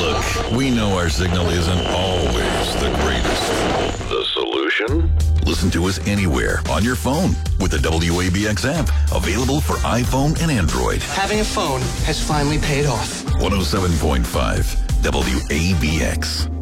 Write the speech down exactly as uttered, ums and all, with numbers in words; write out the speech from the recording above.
Look, we know our signal isn't always the greatest. The solution? Listen to us anywhere on your phone with the W A B X app, available for iPhone and Android. Having a phone has finally paid off. one oh seven point five W A B X.